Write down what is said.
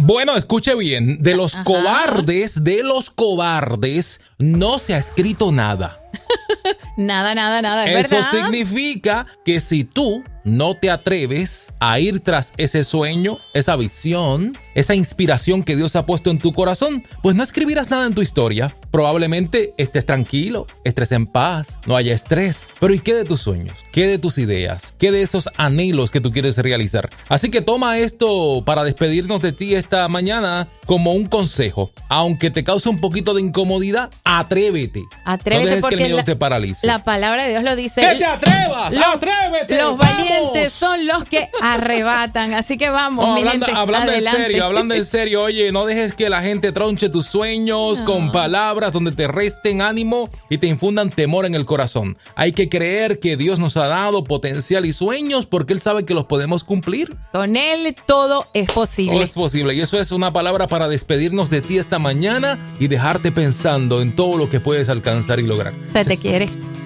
Bueno, escuche bien, de los cobardes, no se ha escrito nada. Nada, es Eso verdad. significa que si tú no te atreves a ir tras ese sueño, esa visión, esa inspiración que Dios ha puesto en tu corazón, pues no escribirás nada en tu historia. Probablemente estés tranquilo, estés en paz, no haya estrés. Pero ¿y qué de tus sueños? ¿Qué de tus ideas? ¿Qué de esos anhelos que tú quieres realizar? Así que toma esto para despedirnos de ti esta mañana como un consejo. Aunque te cause un poquito de incomodidad, atrévete. Atrévete, no dejes porque que el miedo te paralice. La palabra de Dios lo dice. ¡Que te atrevas! ¡Atrévete! Los valientes son los que arrebatan. Así que vamos, No, mi gente, hablando adelante. hablando en serio, oye, no dejes que la gente tronche tus sueños con palabras donde te resten ánimo y te infundan temor en el corazón. Hay que creer que Dios nos ha dado potencial y sueños porque Él sabe que los podemos cumplir. Con Él todo es posible. Todo es posible, y eso es una palabra para despedirnos de ti esta mañana y dejarte pensando en todo lo que puedes alcanzar y lograr. Se te quiere.